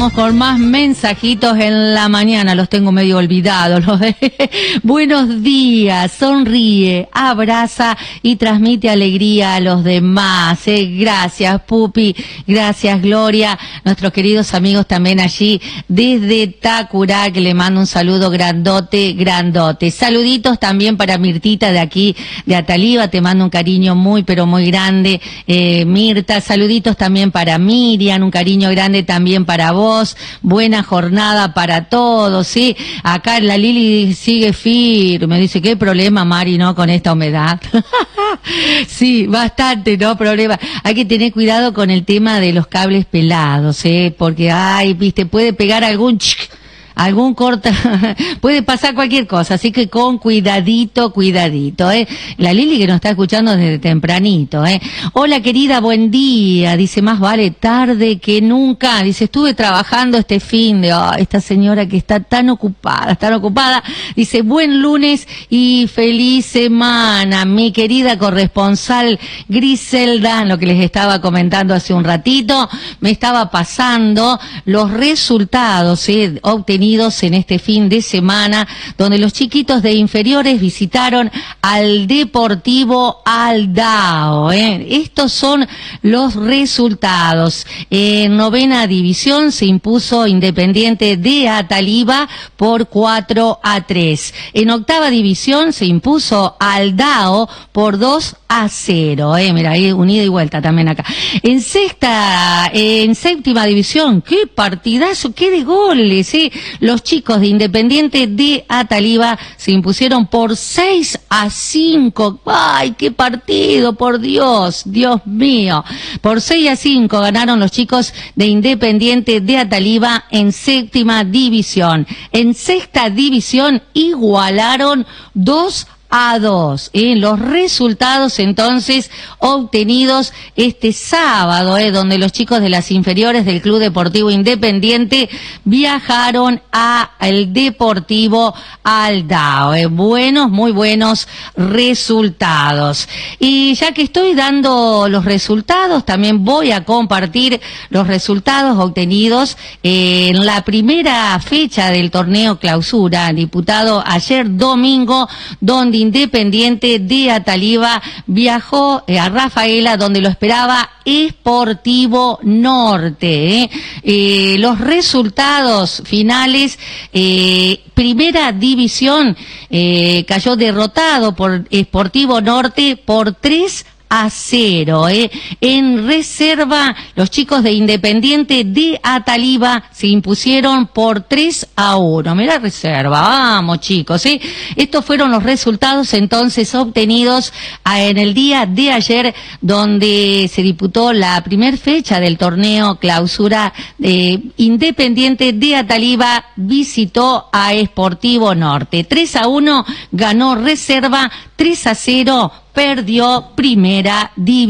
vamos con más mensajitos en la mañana, los tengo medio olvidados. Buenos días, sonríe, abraza y transmite alegría a los demás. Gracias, Pupi, gracias, Gloria, nuestros queridos amigos también allí desde Tacurá, que le mando un saludo grandote, grandote. Saluditos también para Mirtita de aquí, de Ataliva, te mando un cariño muy, pero muy grande, Mirta. Saluditos también para Miriam, un cariño grande también para vos. Buena jornada para todos, ¿sí? Acá la Lili sigue firme, dice, ¿qué problema, Mari, no, con esta humedad? Sí, bastante, ¿no? Problema. Hay que tener cuidado con el tema de los cables pelados, porque, ay, viste, puede pegar algún corta, puede pasar cualquier cosa, así que con cuidadito, La Lili que nos está escuchando desde tempranito, Hola querida, buen día, dice, más vale tarde que nunca, dice, estuve trabajando este fin de, esta señora que está tan ocupada, dice, buen lunes y feliz semana, mi querida corresponsal Griselda, lo que les estaba comentando hace un ratito, me estaba pasando los resultados, obtenidos en este fin de semana, donde los chiquitos de inferiores visitaron al Deportivo Aldao. Estos son los resultados. En novena división se impuso Independiente de Ataliva por 4-3. En octava división se impuso Aldao por 2-0. Mira, ahí unida y vuelta también acá. En séptima división, qué partidazo, qué de goles, Los chicos de Independiente de Ataliva se impusieron por 6-5. ¡Ay, qué partido, por Dios! ¡Dios mío! Por 6-5 ganaron los chicos de Independiente de Ataliva en séptima división. En sexta división igualaron 2-2. Los resultados entonces obtenidos este sábado, donde los chicos de las inferiores del Club Deportivo Independiente viajaron al Deportivo Aldao. Buenos, muy buenos resultados. Y ya que estoy dando los resultados, también voy a compartir los resultados obtenidos en la primera fecha del torneo Clausura, disputado ayer domingo, donde Independiente de Ataliva viajó a Rafaela, donde lo esperaba Sportivo Norte. Los resultados finales, primera división cayó derrotado por Sportivo Norte por 3-0. En reserva, los chicos de Independiente de Ataliva se impusieron por 3-1. Mirá reserva, vamos chicos, Estos fueron los resultados entonces obtenidos en el día de ayer, donde se disputó la primer fecha del torneo Clausura. Independiente de Ataliva visitó a Sportivo Norte. 3-1 ganó reserva, 3-0 perdió primera división.